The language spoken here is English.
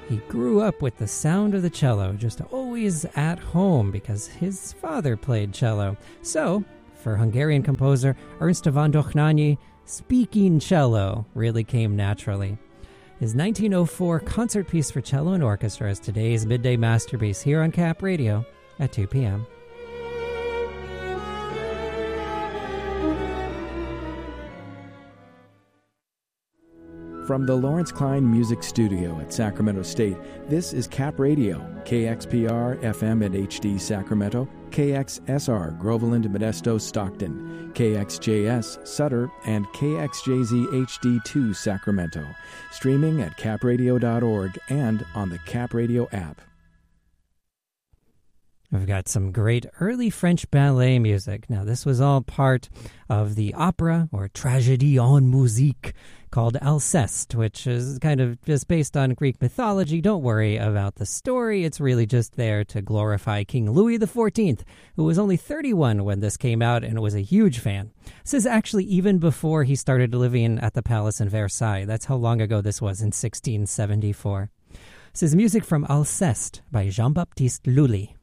He grew up with the sound of the cello, just always at home because his father played cello. So, for Hungarian composer Ernst von Dohnányi, speaking cello really came naturally. His 1904 concert piece for cello and orchestra is today's midday masterpiece here on Cap Radio at 2 p.m. From the Lawrence Klein Music Studio at Sacramento State, this is Cap Radio, KXPR FM and HD Sacramento, KXSR Groveland, Modesto, Stockton, KXJS Sutter, and KXJZ HD2 Sacramento. Streaming at capradio.org and on the Cap Radio app. We've got some great early French ballet music. Now, this was all part of the opera, or tragédie en musique, called Alceste, which is kind of just based on Greek mythology. Don't worry about the story. It's really just there to glorify King Louis XIV, who was only 31 when this came out and was a huge fan. This is actually even before he started living at the palace in Versailles. That's how long ago this was, in 1674. This is music from Alceste by Jean-Baptiste Lully.